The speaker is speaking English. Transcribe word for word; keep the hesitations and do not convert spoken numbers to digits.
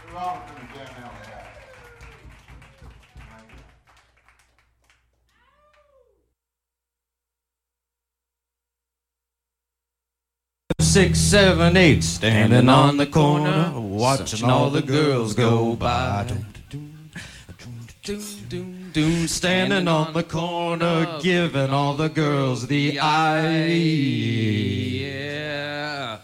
Six, seven, eight, standing on the corner, watching all the girls go by. Standing on the corner, giving all the girls the eye. Yeah.